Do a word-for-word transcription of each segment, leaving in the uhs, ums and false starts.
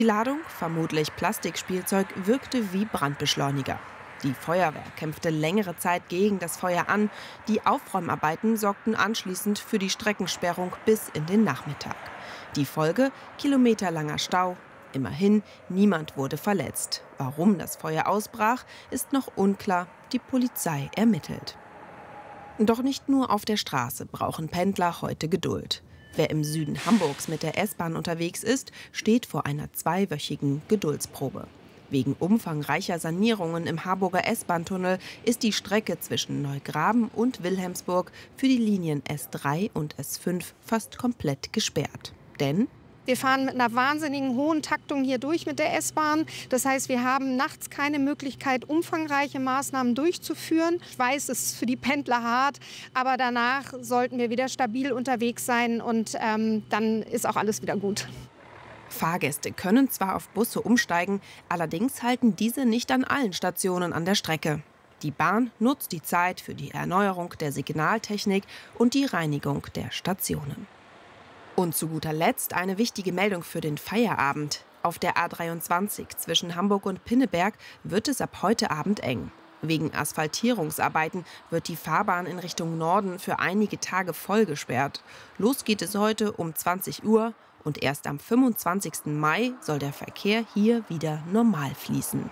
Die Ladung, vermutlich Plastikspielzeug, wirkte wie Brandbeschleuniger. Die Feuerwehr kämpfte längere Zeit gegen das Feuer an. Die Aufräumarbeiten sorgten anschließend für die Streckensperrung bis in den Nachmittag. Die Folge: kilometerlanger Stau. Immerhin, niemand wurde verletzt. Warum das Feuer ausbrach, ist noch unklar. Die Polizei ermittelt. Doch nicht nur auf der Straße brauchen Pendler heute Geduld. Wer im Süden Hamburgs mit der S-Bahn unterwegs ist, steht vor einer zweiwöchigen Geduldsprobe. Wegen umfangreicher Sanierungen im Harburger S-Bahn-Tunnel ist die Strecke zwischen Neugraben und Wilhelmsburg für die Linien S drei und S fünf fast komplett gesperrt. Denn wir fahren mit einer wahnsinnigen hohen Taktung hier durch mit der S-Bahn. Das heißt, wir haben nachts keine Möglichkeit, umfangreiche Maßnahmen durchzuführen. Ich weiß, es ist für die Pendler hart, aber danach sollten wir wieder stabil unterwegs sein und ähm, dann ist auch alles wieder gut. Fahrgäste können zwar auf Busse umsteigen, allerdings halten diese nicht an allen Stationen an der Strecke. Die Bahn nutzt die Zeit für die Erneuerung der Signaltechnik und die Reinigung der Stationen. Und zu guter Letzt eine wichtige Meldung für den Feierabend. Auf der A dreiundzwanzig zwischen Hamburg und Pinneberg wird es ab heute Abend eng. Wegen Asphaltierungsarbeiten wird die Fahrbahn in Richtung Norden für einige Tage voll gesperrt. Los geht es heute um zwanzig Uhr und erst am fünfundzwanzigsten Mai soll der Verkehr hier wieder normal fließen.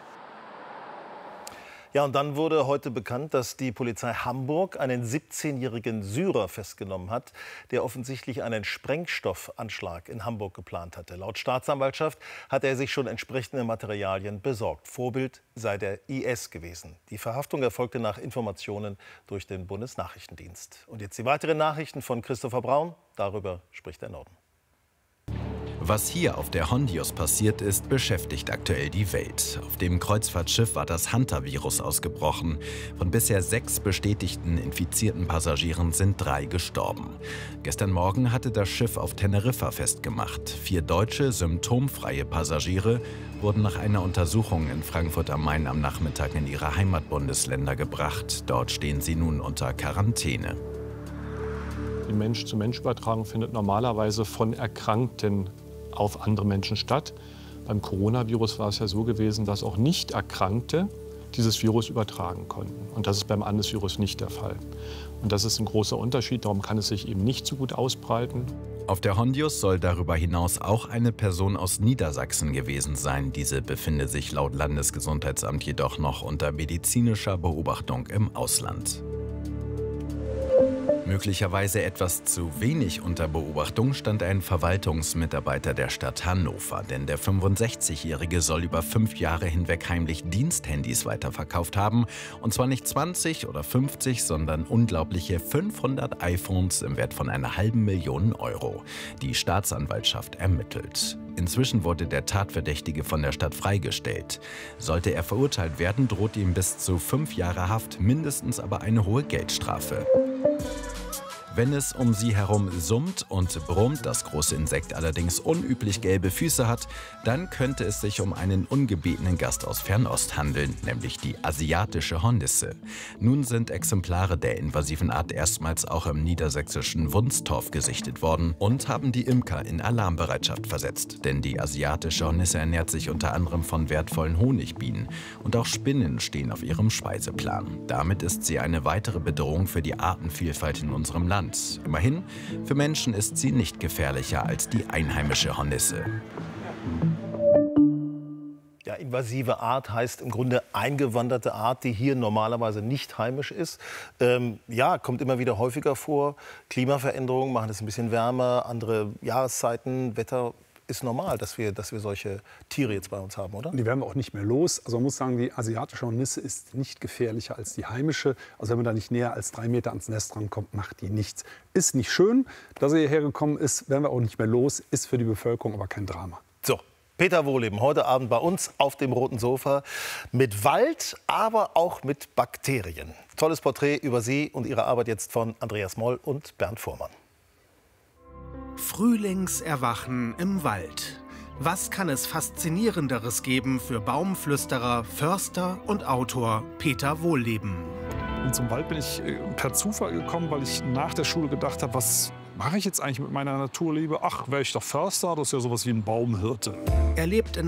Ja, und dann wurde heute bekannt, dass die Polizei Hamburg einen siebzehnjährigen Syrer festgenommen hat, der offensichtlich einen Sprengstoffanschlag in Hamburg geplant hatte. Laut Staatsanwaltschaft hat er sich schon entsprechende Materialien besorgt. Vorbild sei der I S gewesen. Die Verhaftung erfolgte nach Informationen durch den Bundesnachrichtendienst. Und jetzt die weiteren Nachrichten von Christopher Braun. Darüber spricht der Norden. Was hier auf der Hondius passiert ist, beschäftigt aktuell die Welt. Auf dem Kreuzfahrtschiff war das Hantavirus ausgebrochen. Von bisher sechs bestätigten infizierten Passagieren sind drei gestorben. Gestern Morgen hatte das Schiff auf Teneriffa festgemacht. Vier deutsche, symptomfreie Passagiere wurden nach einer Untersuchung in Frankfurt am Main am Nachmittag in ihre Heimatbundesländer gebracht. Dort stehen sie nun unter Quarantäne. Die Mensch-zu-Mensch-Übertragung findet normalerweise von Erkrankten auf andere Menschen statt. Beim Coronavirus war es ja so gewesen, dass auch Nicht-Erkrankte dieses Virus übertragen konnten. Und das ist beim Andesvirus nicht der Fall. Und das ist ein großer Unterschied, darum kann es sich eben nicht so gut ausbreiten. Auf der Hondius soll darüber hinaus auch eine Person aus Niedersachsen gewesen sein. Diese befindet sich laut Landesgesundheitsamt jedoch noch unter medizinischer Beobachtung im Ausland. Möglicherweise etwas zu wenig unter Beobachtung stand ein Verwaltungsmitarbeiter der Stadt Hannover. Denn der fünfundsechzigjährige soll über fünf Jahre hinweg heimlich Diensthandys weiterverkauft haben. Und zwar nicht zwanzig oder fünfzig, sondern unglaubliche fünfhundert iPhones im Wert von einer halben Million Euro. Die Staatsanwaltschaft ermittelt. Inzwischen wurde der Tatverdächtige von der Stadt freigestellt. Sollte er verurteilt werden, droht ihm bis zu fünf Jahre Haft, mindestens aber eine hohe Geldstrafe. Wenn es um sie herum summt und brummt, das große Insekt allerdings unüblich gelbe Füße hat, dann könnte es sich um einen ungebetenen Gast aus Fernost handeln, nämlich die asiatische Hornisse. Nun sind Exemplare der invasiven Art erstmals auch im niedersächsischen Wunstorf gesichtet worden und haben die Imker in Alarmbereitschaft versetzt. Denn die asiatische Hornisse ernährt sich unter anderem von wertvollen Honigbienen und auch Spinnen stehen auf ihrem Speiseplan. Damit ist sie eine weitere Bedrohung für die Artenvielfalt in unserem Land. Immerhin, für Menschen ist sie nicht gefährlicher als die einheimische Hornisse. Ja, invasive Art heißt im Grunde eingewanderte Art, die hier normalerweise nicht heimisch ist. Ähm, ja, kommt immer wieder häufiger vor. Klimaveränderungen machen es ein bisschen wärmer, andere Jahreszeiten, Wetter. Ist normal, dass wir, dass wir solche Tiere jetzt bei uns haben, oder? Die werden wir auch nicht mehr los. Also man muss sagen, die asiatische Hornisse ist nicht gefährlicher als die heimische. Also wenn man da nicht näher als drei Meter ans Nest rankommt, macht die nichts. Ist nicht schön, dass er hierher gekommen ist, werden wir auch nicht mehr los. Ist für die Bevölkerung aber kein Drama. So, Peter Wohlleben, heute Abend bei uns auf dem roten Sofa mit Wald, aber auch mit Bakterien. Tolles Porträt über Sie und Ihre Arbeit jetzt von Andreas Moll und Bernd Fuhrmann. Frühlingserwachen im Wald. Was kann es Faszinierenderes geben für Baumflüsterer, Förster und Autor Peter Wohlleben? Und zum Wald bin ich per Zufall gekommen, weil ich nach der Schule gedacht habe, was mache ich jetzt eigentlich mit meiner Naturliebe? Ach, wäre ich doch Förster, das ist ja sowas wie ein Baumhirte. Er lebt in